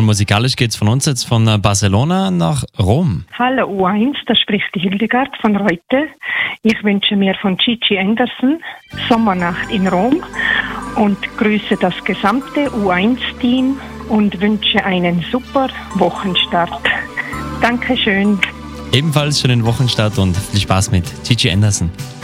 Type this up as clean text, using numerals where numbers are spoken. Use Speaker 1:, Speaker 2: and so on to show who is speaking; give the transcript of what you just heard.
Speaker 1: Und musikalisch geht's von uns jetzt von Barcelona nach Rom.
Speaker 2: Hallo U1, da spricht die Hildegard von Reute. Ich wünsche mir von Gigi Anderson Sommernacht in Rom und grüße das gesamte U1-Team und wünsche einen super Wochenstart. Dankeschön.
Speaker 1: Ebenfalls schönen Wochenstart und viel Spaß mit Gigi Anderson.